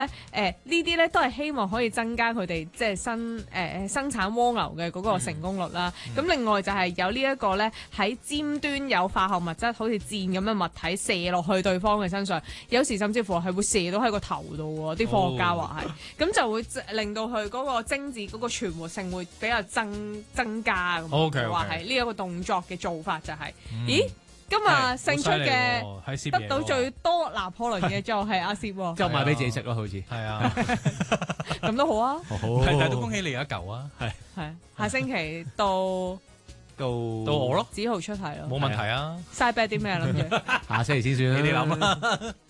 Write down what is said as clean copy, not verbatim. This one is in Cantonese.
呢啲咧都係希望可以增加佢哋即係生產蝸牛嘅嗰個成功率啦。咁另外就係有呢一個咧喺尖端有化學物質，好似箭咁嘅物體射落去對方嘅身上，有時甚至乎係會射到喺個頭度喎。啲科學家話係，咁就會令到佢嗰個精子嗰個存活性會比較增加咁。話係呢一個動作嘅做法就係，咦？今日勝出嘅得到最多拿破崙嘅就係阿攝喎， 就賣俾自己食咯，好似係啊， 咁都好啊， 但係都恭喜你有一嚿啊， 係下星期到我咯， 子豪出題咯， 冇問題啊， 嘥 bet 啲咩諗住？ 下星期先算啦， 你哋諗啦。